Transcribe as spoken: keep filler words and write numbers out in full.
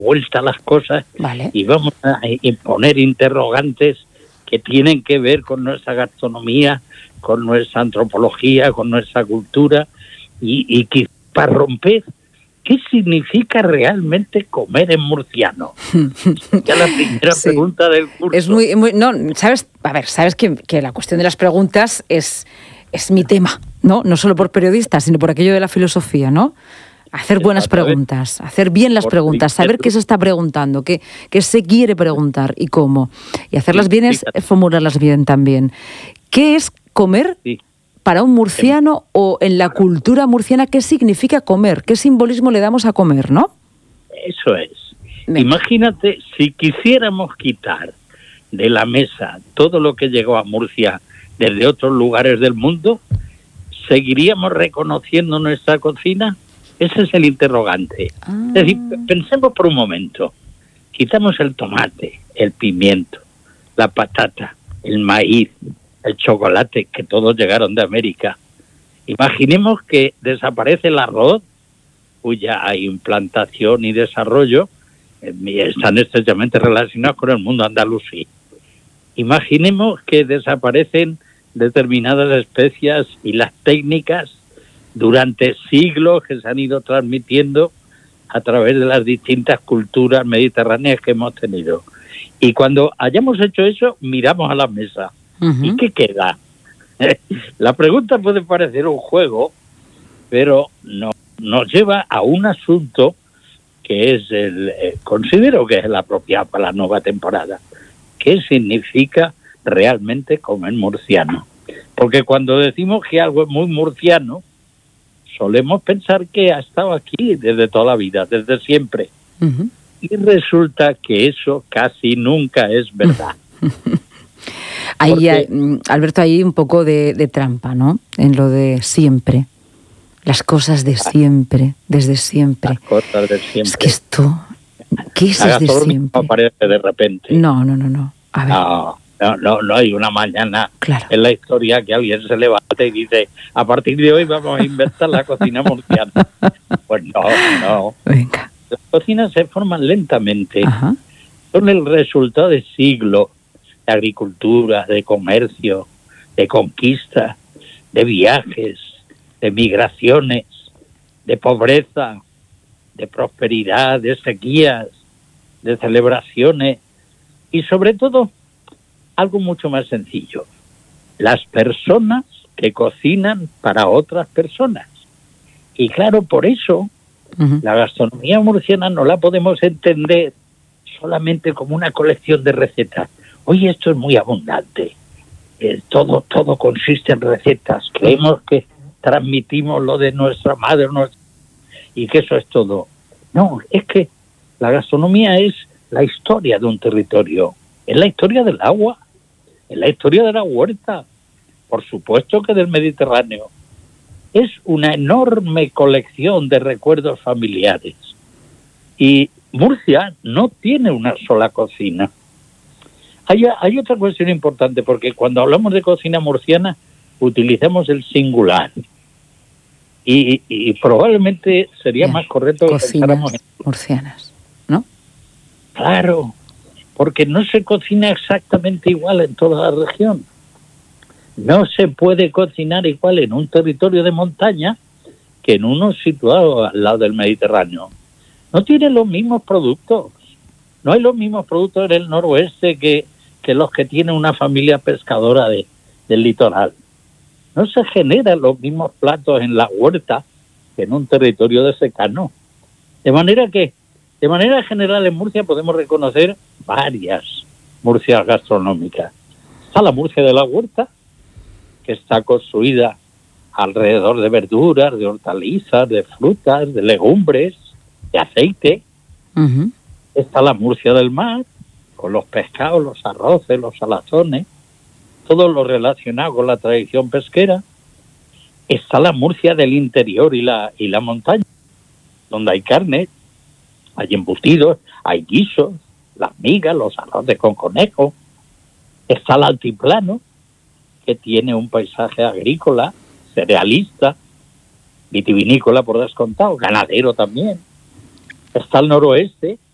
vuelta a las cosas, vale, y vamos a imponer interrogantes que tienen que ver con nuestra gastronomía, con nuestra antropología, con nuestra cultura, y, y que para romper, ¿qué significa realmente comer en murciano? Ya la primera sí. pregunta del curso. Es muy, muy no, sabes, a ver, sabes que, que la cuestión de las preguntas es, es mi tema, ¿no? No solo por periodistas, sino por aquello de la filosofía, ¿no? Hacer buenas preguntas, hacer bien las preguntas, saber qué se está preguntando, qué, qué se quiere preguntar y cómo. Y hacerlas bien es formularlas bien también. ¿Qué es comer para un murciano o en la cultura murciana? ¿Qué significa comer? ¿Qué simbolismo le damos a comer, no? Eso es. Venga. Imagínate si quisiéramos quitar de la mesa todo lo que llegó a Murcia desde otros lugares del mundo, ¿seguiríamos reconociendo nuestra cocina? Ese es el interrogante. Ah. Es decir, pensemos por un momento. Quitamos el tomate, el pimiento, la patata, el maíz, el chocolate, que todos llegaron de América. Imaginemos que desaparece el arroz, cuya implantación y desarrollo están estrechamente relacionados con el mundo andalusí. Imaginemos que desaparecen determinadas especias y las técnicas durante siglos que se han ido transmitiendo a través de las distintas culturas mediterráneas que hemos tenido. Y cuando hayamos hecho eso, miramos a la mesa. Uh-huh. ¿Y qué queda? La pregunta puede parecer un juego, pero no, nos lleva a un asunto que es el, eh, considero que es el apropiado para la nueva temporada. ¿Qué significa realmente comer murciano? Porque cuando decimos que algo es muy murciano, solemos pensar que ha estado aquí desde toda la vida, desde siempre. Uh-huh. Y resulta que eso casi nunca es verdad. Ahí, Porque, hay, Alberto, hay un poco de, de trampa, ¿no? En lo de siempre. Las cosas de siempre, desde siempre. Las cosas de siempre. Es que esto, ¿qué es de siempre? No aparece de repente. No, no, no, no. A ver. No, no, no, no hay una mañana claro. en la historia que alguien se levanta y dice, a partir de hoy vamos a inventar la cocina murciana. Pues no, no. Venga. Las cocinas se forman lentamente. Ajá. Son el resultado de siglos de agricultura, de comercio, de conquista, de viajes, de migraciones, de pobreza, de prosperidad, de sequías, de celebraciones y sobre todo algo mucho más sencillo, las personas que cocinan para otras personas. Y claro, por eso uh-huh. la gastronomía murciana no la podemos entender solamente como una colección de recetas. Oye, esto es muy abundante, eh, todo, todo consiste en recetas, creemos que transmitimos lo de nuestra madre nuestra, y que eso es todo. No, es que la gastronomía es la historia de un territorio, es la historia del agua, es la historia de la huerta, por supuesto que del Mediterráneo. Es una enorme colección de recuerdos familiares. Y Murcia no tiene una sola cocina. Hay, hay otra cuestión importante, porque cuando hablamos de cocina murciana, utilizamos el singular. Y, y probablemente sería Bien. más correcto que pensáramos en murcianas, ¿no? Claro, porque no se cocina exactamente igual en toda la región. No se puede cocinar igual en un territorio de montaña que en uno situado al lado del Mediterráneo. No tiene los mismos productos. No hay los mismos productos en el noroeste que, que los que tiene una familia pescadora de, del litoral. No se generan los mismos platos en la huerta que en un territorio de secano. De manera que, de manera general en Murcia podemos reconocer varias Murcias gastronómicas. Está la Murcia de la huerta, que está construida alrededor de verduras, de hortalizas, de frutas, de legumbres, de aceite. Uh-huh. Está la Murcia del mar, con los pescados, los arroces, los salazones, todo lo relacionado con la tradición pesquera. Está la Murcia del interior y la y la montaña, donde hay carne, hay embutidos, hay guisos, las migas, los arroces con conejo. Está el altiplano, que tiene un paisaje agrícola, cerealista, vitivinícola por descontado, ganadero también. Está el noroeste,